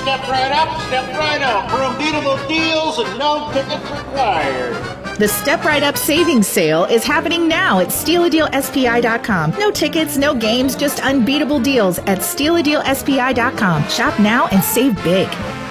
step right up, step right out for unbeatable deals and no tickets required. The Step Right Up Savings Sale is happening now at StealaDealSPI.com. No tickets, no games, just unbeatable deals at StealaDealSPI.com. Shop now and save big.